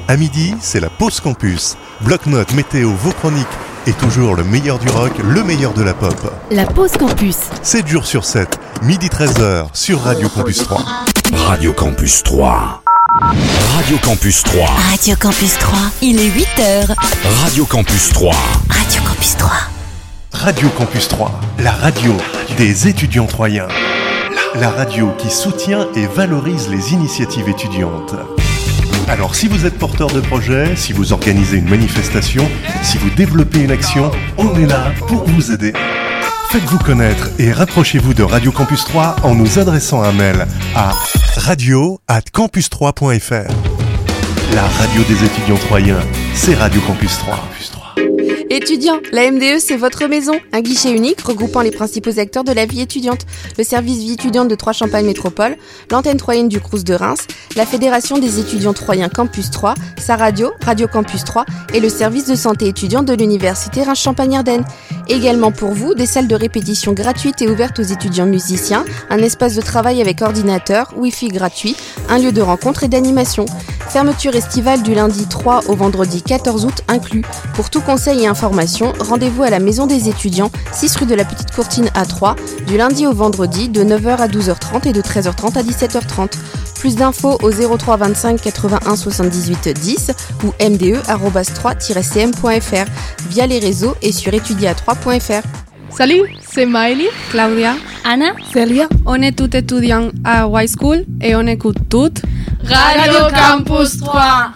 À midi, c'est la pause campus. Bloc-notes, météo, vos chroniques et toujours le meilleur du rock, le meilleur de la pop. La pause campus. 7 jours sur 7, midi 13h sur Radio Campus 3. Radio Campus 3. Radio Campus 3. Radio Campus 3. Il est 8h. Radio Campus 3. Radio Campus 3. Radio Campus 3, la radio des étudiants troyens. La radio qui soutient et valorise les initiatives étudiantes. Alors si vous êtes porteur de projet, si vous organisez une manifestation, si vous développez une action, on est là pour vous aider. Faites-vous connaître et rapprochez-vous de Radio Campus 3 en nous adressant un mail à radio@campus3.fr. La radio des étudiants troyens, c'est Radio Campus 3. Étudiants, la MDE c'est votre maison, un guichet unique regroupant les principaux acteurs de la vie étudiante, le service vie étudiante de Troyes-Champagne Métropole, l'antenne troyenne du Crous de Reims, la fédération des étudiants troyens Campus 3, sa radio, Radio Campus 3 et le service de santé étudiante de l'université Reims-Champagne-Ardenne. Également pour vous, des salles de répétition gratuites et ouvertes aux étudiants musiciens, un espace de travail avec ordinateur, Wi-Fi gratuit, un lieu de rencontre et d'animation. Fermeture estivale du lundi 3 au vendredi 14 août inclus. Pour tout conseil et information, rendez-vous à la Maison des étudiants, 6 rue de la Petite Courtine à Troyes, du lundi au vendredi de 9h à 12h30 et de 13h30 à 17h30. Plus d'infos au 03 25 81 78 10 ou mde@3-cm.fr via les réseaux et sur étudier3.fr. Salut, c'est Maëlie, Claudia, Anna, Celia. On est toutes étudiants à Y School et on écoute toutes Radio Campus 3.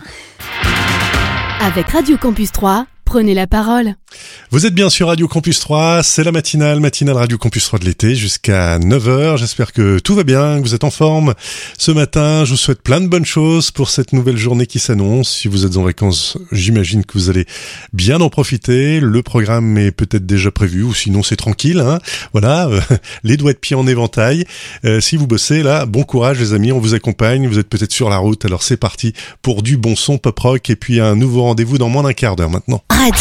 Avec Radio Campus 3, prenez la parole. Vous êtes bien sur Radio Campus 3, c'est la matinale Radio Campus 3 de l'été jusqu'à 9h. J'espère que tout va bien, que vous êtes en forme. Ce matin, je vous souhaite plein de bonnes choses pour cette nouvelle journée qui s'annonce. Si vous êtes en vacances, j'imagine que vous allez bien en profiter. Le programme est peut-être déjà prévu ou sinon c'est tranquille, hein. Voilà, les doigts de pied en éventail. Si vous bossez là, bon courage les amis, on vous accompagne. Vous êtes peut-être sur la route, alors c'est parti pour du bon son pop rock et puis un nouveau rendez-vous dans moins d'un quart d'heure maintenant.